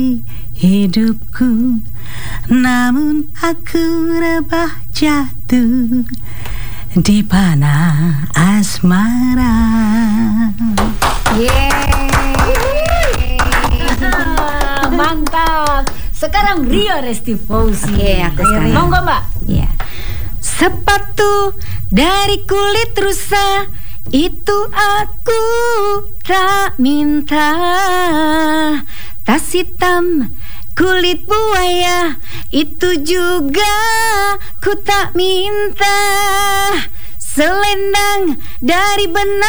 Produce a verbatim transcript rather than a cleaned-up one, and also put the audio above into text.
hidupku, namun aku rebah jatuh di panah asmara. Yeay. Mantap. Sekarang Ria Resti Fauzi. Oke, aku sekarang. Monggo Mbak. Ya. Sepatu dari kulit rusa itu aku tak minta. Tas hitam kulit buaya itu juga ku tak minta. Selendang dari benang